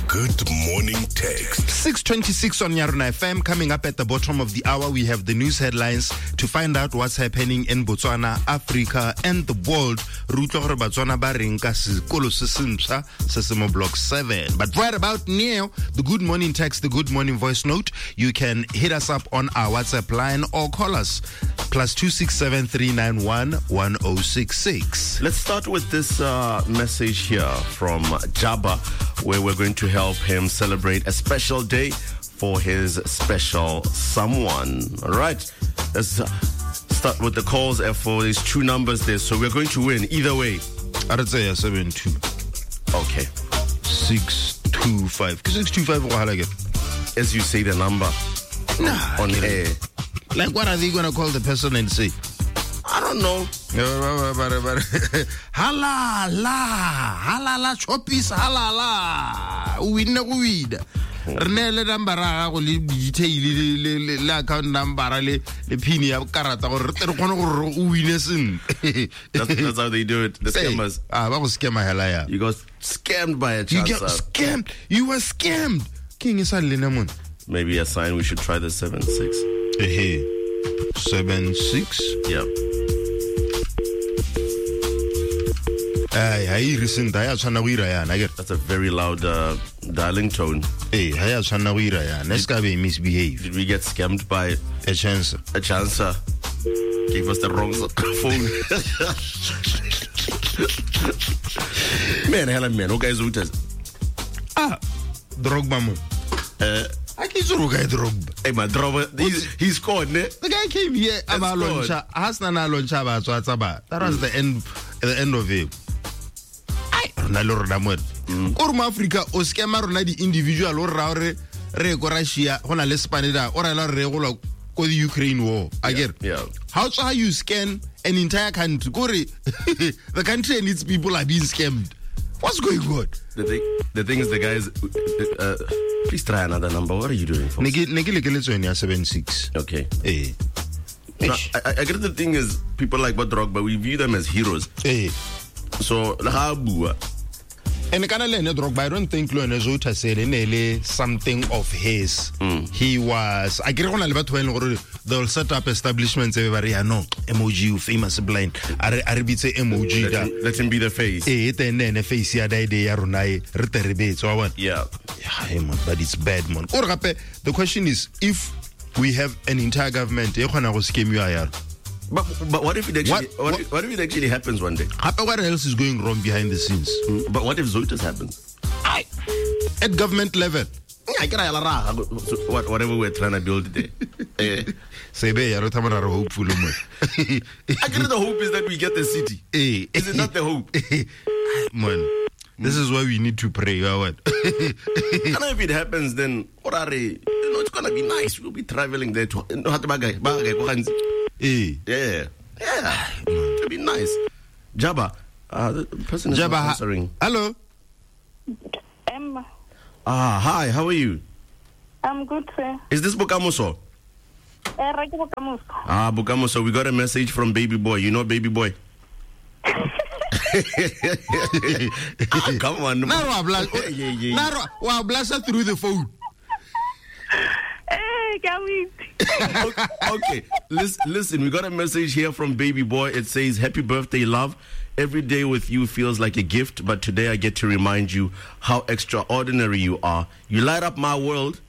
Good morning text. 6:26 on Yaruna FM. Coming up at the bottom of the hour, we have the news headlines to find out what's happening in Botswana, Africa, and the world. Rutlo gore Botswana ba reng ka sekolo se sentšha se se mo block 7. But right about now, the good morning text, the good morning voice note, you can hit us up on our WhatsApp line or call us +267 391 1066. Let's start with this message here from Jabba, where we're going to help him celebrate a special day for his special someone. All right, let's start with the calls for these two numbers there. So we're going to win either way. I'd say 72. Okay. 625. 625 or how like it? As you say the number on air. Like, what are they going to call the person and say? I don't know. Halala, chopis, halala. Uwina. Rene number go le detail le account number le pin ya karata gore re kgone gore o wine sen. That's how they do it. The scammers. Ba go scammer hela ya. You got scammed by a chance. You got scammed. You were scammed. King is a lemon. Maybe a sign we should try the 76. Hey. 76. Yep. That's a very loud dialing tone. Hey, misbehave. Did we get scammed by a chance? A chancer gave us the wrong phone. Man, okay, Zooters. Drogba. I can't Drogba. Hey, my Drogba, he's scored, ne? The guy came here about Loncha. That was the end of it. Or Africa o scammer rona di individual or re go Russia hona le Spanida or la re go the Ukraine war. I get. Yeah. How you scan an entire country? The country and its people are being scammed. What's going on? The thing is, the guys. Please try another number. What are you doing, folks? 76. Okay. Hey. No, I get the thing is, people like Drogba, we view them as heroes. Hey. So, and I don't think Zota said something of his. He was, I get on they'll set up establishments everybody no emoji famous blind. I say emoji. Let him be the face. Then face ya day yeah. But it's bad, man. The question is, if we have an entire government, but what if it actually what if it actually happens one day? What else is going wrong behind the scenes? But what if Zotas happens? At government level. Whatever we're trying to build today. Say hopeful. I get the hope is that we get the city. Is it not the hope? Man, this is why we need to pray. And if it happens, then it's gonna be nice. We'll be traveling there to yeah. It'll be nice. Jabba, the person is not answering. Hello. Emma. Hi, how are you? I'm good, sir. Is this Bukamuso? Bukamuso, we got a message from Baby Boy. You know Baby Boy? Come on. Now I blast through the phone. Okay, listen, we got a message here from Baby Boy. It says, happy birthday, love. Every day with you feels like a gift, but today I get to remind you how extraordinary you are. You light up my world.